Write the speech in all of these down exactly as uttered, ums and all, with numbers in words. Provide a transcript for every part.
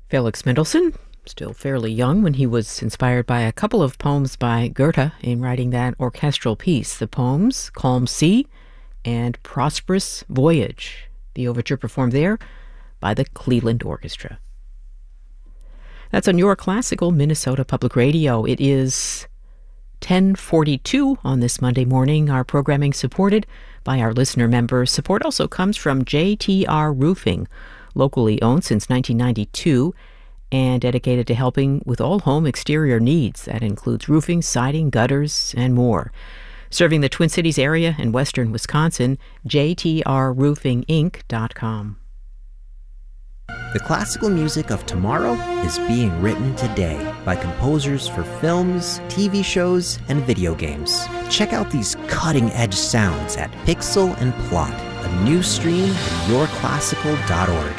Felix Mendelssohn, still fairly young when he was inspired by a couple of poems by Goethe in writing that orchestral piece. The poems, Calm Sea and Prosperous Voyage. The overture performed there by the Cleveland Orchestra. That's on your classical Minnesota Public Radio. It is ten forty-two on this Monday morning. Our programming supported by our listener members. Support also comes from J T R Roofing, locally owned since nineteen ninety-two and dedicated to helping with all home exterior needs. That includes roofing, siding, gutters, and more. Serving the Twin Cities area and western Wisconsin, J T R roofing inc dot com. The classical music of tomorrow is being written today by composers for films, T V shows, and video games. Check out these cutting-edge sounds at Pixel and Plot, a new stream at your classical dot org.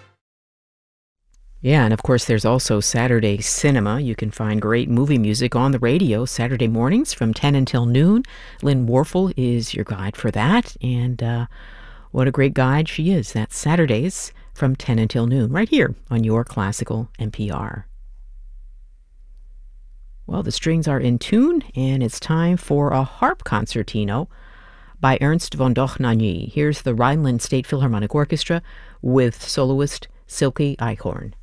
Yeah, and of course there's also Saturday Cinema. You can find great movie music on the radio Saturday mornings from ten until noon. Lynn Warfel is your guide for that, and uh, what a great guide she is. That's Saturdays from ten until noon, right here on your classical N P R. Well, the strings are in tune, and it's time for a harp concertino by Ernst von Dohnanyi. Here's the Rhineland State Philharmonic Orchestra with soloist Silke Eichhorn.